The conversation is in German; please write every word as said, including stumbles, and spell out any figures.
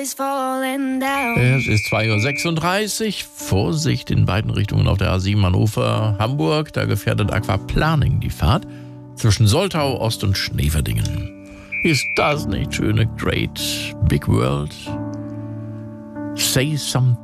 is falling down. Es ist zwei Uhr sechsunddreißig. Vorsicht in beiden Richtungen auf der A sieben Hannover, Hamburg. Da gefährdet Aquaplaning die Fahrt zwischen Soltau, Ost und Schneverdingen. Ist das nicht schöne Great Big World? Say something.